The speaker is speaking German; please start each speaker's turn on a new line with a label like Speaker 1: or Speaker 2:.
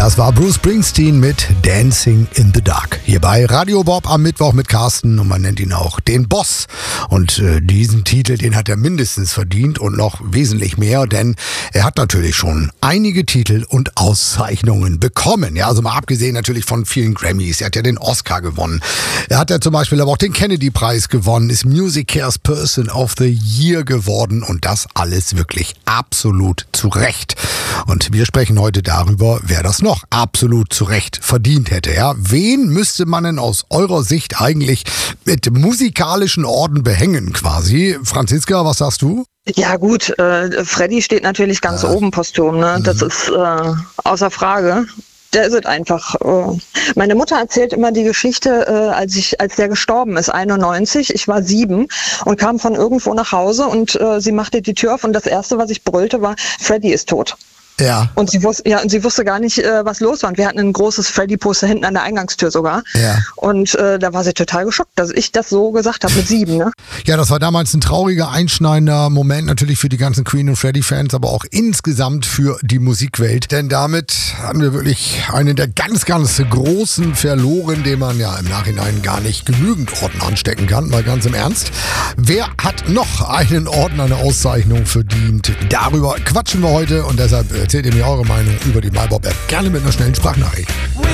Speaker 1: Das war Bruce Springsteen mit Dancing in the Dark. Hier bei Radio Bob am Mittwoch mit Carsten und man nennt ihn auch den Boss. Und diesen Titel, den hat er mindestens verdient und noch wesentlich mehr, denn er hat natürlich schon einige Titel und Auszeichnungen bekommen. Ja, also mal abgesehen natürlich von vielen Grammys. Er hat ja den Oscar gewonnen. Er hat ja zum Beispiel aber auch den Kennedy-Preis gewonnen, ist Music Cares Person of the Year geworden und das alles wirklich absolut zu Recht. Und wir sprechen heute darüber, wer das noch absolut zu Recht verdient hätte. Ja? Wen müsste man denn aus eurer Sicht eigentlich mit musikalischen Orden behängen quasi? Franziska, was sagst du?
Speaker 2: Ja gut, Freddy steht natürlich ganz oben posthum, ne? Das ist außer Frage. Der ist es einfach. Meine Mutter erzählt immer die Geschichte, als der gestorben ist, 91. Ich war 7 und kam von irgendwo nach Hause und sie machte die Tür auf und das Erste, was ich brüllte, war, Freddy ist tot.
Speaker 1: Ja.
Speaker 2: Und sie wusste gar nicht, was los war. Und wir hatten ein großes Freddy-Poster hinten an der Eingangstür sogar. Ja. Und da war sie total geschockt, dass ich das so gesagt habe mit 7. Ne?
Speaker 1: Ja, das war damals ein trauriger, einschneidender Moment natürlich für die ganzen Queen- und Freddy-Fans, aber auch insgesamt für die Musikwelt. Denn damit haben wir wirklich einen der ganz, ganz großen verloren, den man ja im Nachhinein gar nicht genügend Orden anstecken kann. Mal ganz im Ernst. Wer hat noch einen Orden, eine Auszeichnung verdient? Darüber quatschen wir heute und deshalb erzählt ihr mir eure Meinung über die MyBob-App gerne mit einer schnellen Sprachnachricht.